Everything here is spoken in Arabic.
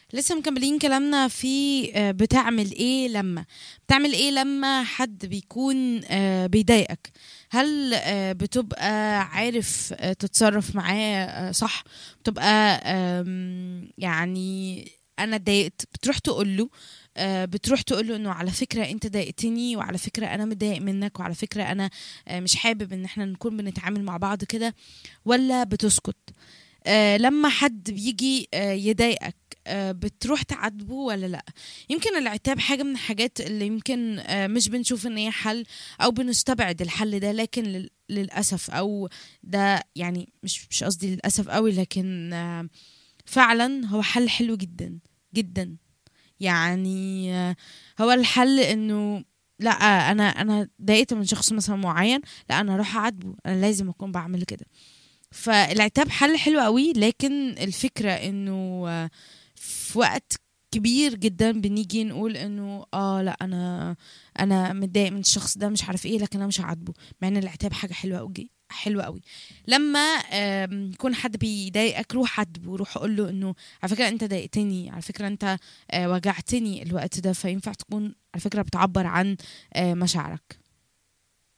لسه مكملين كلامنا في بتعمل ايه لما حد بيكون بيضايقك. هل بتبقى عارف تتصرف معاه صح؟ بتبقى يعني انا اتضايقت بتروح تقول له، بتروح تقول له انه على فكره انت ضايقتني، وعلى فكره انا متضايق منك، وعلى فكره انا مش حابب ان احنا نكون بنتعامل مع بعض كده، ولا بتسكت؟ لما حد بيجي يضايقك، بتروح تعاتبه ولا لا؟ يمكن العتاب حاجة من الحاجات اللي يمكن مش بنشوف ان هي حل، او بنستبعد الحل ده، لكن للأسف، او ده يعني مش قصدي للأسف قوي، لكن فعلا هو حل حلو جدا جدا. يعني هو الحل انه لا، انا ضايقت من شخص مثلا معين، لا انا اروح اعاتبه، انا لازم اكون بعمل كده. فالعتاب حل حلو قوي، لكن الفكرة انه في وقت كبير جدا بنيجي نقول انه لا انا متضايق من الشخص ده، مش عارف ايه، لكن انا مش هعاتبه، مع ان العتاب حاجة حلوة قوي حلوة قوي. لما يكون حد بيضايقك، روح عاتبه، روح قول له انه على فكرة انت ضايقتني، على فكرة انت وجعتني الوقت ده، فينفع تكون على فكرة بتعبر عن مشاعرك.